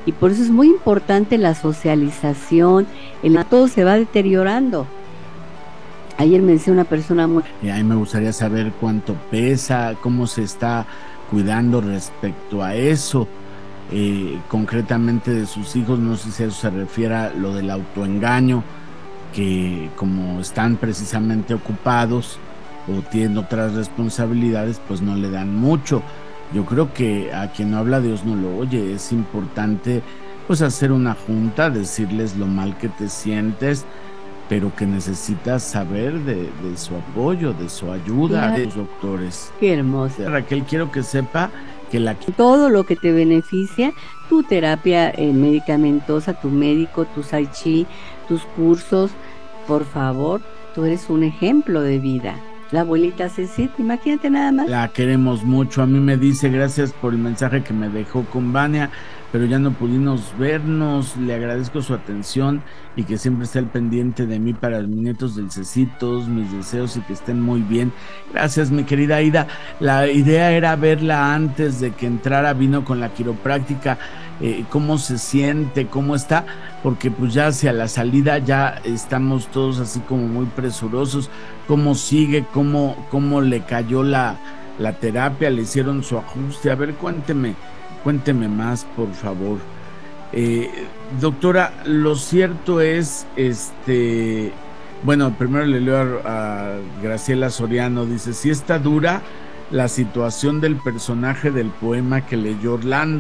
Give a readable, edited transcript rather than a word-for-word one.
Y por eso es muy importante la socialización, todo se va deteriorando. Ayer me decía una persona muy... Y a mí me gustaría saber cuánto pesa, cómo se está cuidando respecto a eso, concretamente de sus hijos. No sé si a eso se refiere a lo del autoengaño, que como están precisamente ocupados o tienen otras responsabilidades, pues no le dan mucho. Yo creo que a quien no habla Dios no lo oye. Es importante pues hacer una junta, decirles lo mal que te sientes, pero que necesitas saber de su apoyo, de su ayuda, de los doctores. Qué hermoso. Raquel, quiero que sepa que todo lo que te beneficia, tu terapia medicamentosa, tu médico, tu tai chi, tus cursos, por favor, tú eres un ejemplo de vida. La abuelita Ceci, imagínate nada más. La queremos mucho. A mí me dice gracias por el mensaje que me dejó con Vania, pero ya no pudimos vernos. Le agradezco su atención y que siempre esté al pendiente de mí para mis nietos del Cecitos, mis deseos y que estén muy bien. Gracias, mi querida Aida. La idea era verla antes de que entrara, vino con la quiropráctica. Cómo se siente, cómo está, porque pues ya hacia la salida ya estamos todos así como muy presurosos. Cómo sigue, cómo le cayó la terapia, le hicieron su ajuste. A ver, cuénteme más, por favor. Doctora, lo cierto es, bueno, primero le leo a Graciela Soriano, dice, sí está dura la situación del personaje del poema que leyó Orlando.